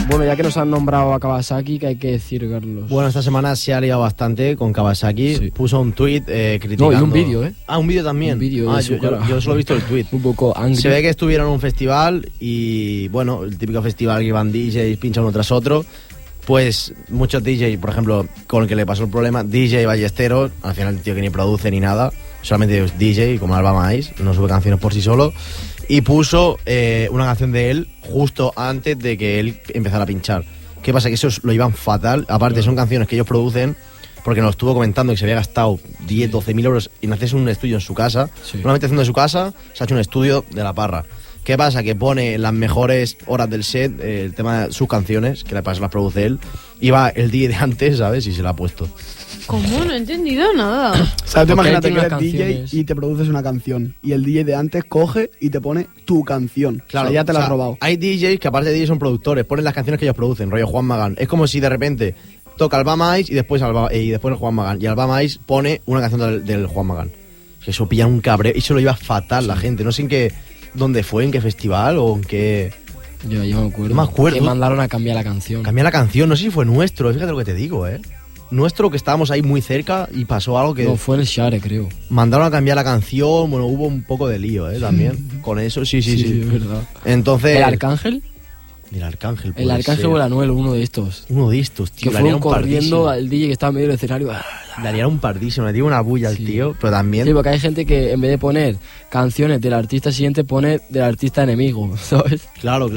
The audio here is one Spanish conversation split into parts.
Bueno, ya que nos han nombrado a Kawasaki, ¿qué hay que decir, Carlos? Bueno, esta semana se ha liado bastante con Kawasaki. Sí. Puso un tuit criticando... No, y un vídeo, ¿eh? Ah, un vídeo también. Un vídeo de su cara. yo solo he visto el tuit. Un poco angry. Se ve que estuvieron en un festival y, bueno, el típico festival que van DJs, pinchan uno tras otro. Pues muchos DJs, por ejemplo, con el que le pasó el problema, DJ Ballesteros, al final el tío que ni produce ni nada, solamente es DJ, como Alba Maíz, no sube canciones por sí solo, y puso una canción de él justo antes de que él empezara a pinchar. ¿Qué pasa? Que eso lo iban fatal, aparte son canciones que ellos producen, porque nos estuvo comentando que se había gastado 10, 12 mil euros en hacerse un estudio en su casa, una habitación de su casa, se ha hecho un estudio de la parra. ¿Qué pasa? Que pone las mejores horas del set, el tema de sus canciones, que las produce él, y va el día de antes, ¿sabes? Y se la ha puesto. ¿Cómo? No he entendido nada. O sea, tú imagínate que tiene eres unas DJ canciones. y te produces una canción. Y el DJ de antes coge y te pone tu canción. Claro, o sea, ya te la o has sea, robado. Hay DJs que aparte de DJs son productores, ponen las canciones que ellos producen, rollo Juan Magán. Es como si de repente toca Alba Maíz y después el Juan Magán. Y Alba Maíz pone una canción del Juan Magán. Que eso pilla un cabreo y eso lo iba fatal la gente. No sé en qué, dónde fue, en qué festival o en qué... Yo me acuerdo. No me acuerdo. Que mandaron a cambiar la canción. Cambié la canción, no sé si fue nuestro, fíjate lo que te digo, Nuestro, que estábamos ahí muy cerca y pasó algo que... No, fue en el Share, creo. Mandaron a cambiar la canción, bueno, hubo un poco de lío, también. Con eso, sí. es verdad. Entonces... ¿El Arcángel? El Arcángel, El Arcángel o el Anuel, uno de estos. Uno de estos, tío. Que fueron corriendo al DJ que estaba en medio del escenario. Le haría un pardísimo, le dio una bulla al tío, pero también... Sí, porque hay gente que en vez de poner canciones del artista siguiente, pone del artista enemigo, ¿sabes? Claro.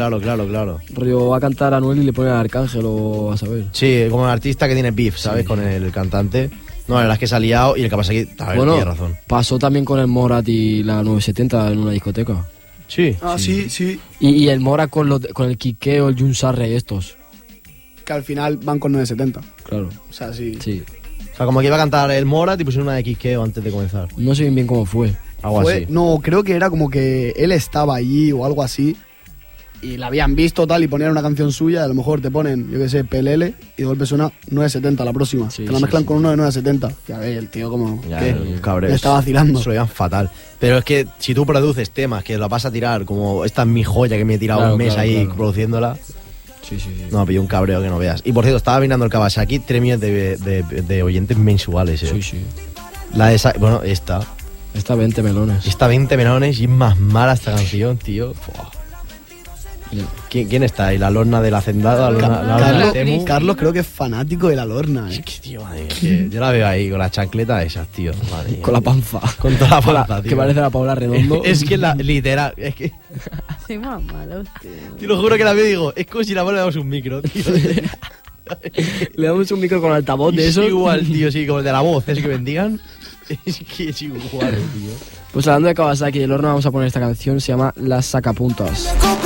Rollo, va a cantar Anuel y le pone al Arcángel o a saber. Sí, como el artista que tiene beef, ¿sabes? Con el cantante. No, la verdad es que se ha liado y el que pasa aquí, a ver, Bueno, tiene razón. pasó también con el Morat y la 970 en una discoteca. Sí. Ah, sí. Y el Morat con el Kikeo, el Jun Sarre y estos. Que al final van con 970. Claro. O sea, sí. O sea, como que iba a cantar el Morat y pusieron una de Kikeo antes de comenzar. No sé bien cómo fue. Algo así. No, creo que era como que él estaba allí o algo así. Y la habían visto tal y ponían una canción suya. A lo mejor te ponen, yo qué sé, PLL y de golpe suena 970 la próxima. Sí, te la mezclan con uno de 970. Ya ves, el tío como... Ya, ¿qué? un cabreo. Me está vacilando. Eso lo llevan fatal. Pero es que si tú produces temas que la vas a tirar, como esta es mi joya que me he tirado un mes ahí produciéndociéndola... Sí. No, me pilló un cabreo que no veas. Y por cierto, estaba mirando el Kawasaki, 3 millones de oyentes mensuales, Sí. La de esa, bueno, esta. Está 20 melones. Está 20 melones y es más mala esta canción, tío. Fua. ¿Quién está ahí? ¿La Lorna de la Hacendada? ¿La Lorna de Temu? Carlos creo que es fanático de la Lorna. Es que, tío, madre mía, yo la veo ahí con la chancleta esas, tío. Madre mía. Con la panza. Con toda la panza, tío. Que parece la Paula Redondo. Es que literal, es que... Soy más malo, tío. Te lo juro que la veo y digo, es como si la le damos un micro, tío. Le damos un micro con altavoz de Es eso. igual, tío, sí, como el de la voz, es que bendigan. Es que es igual, tío. Pues hablando de Kawasaki y el horno, vamos a poner esta canción, se llama Las Sacapuntas.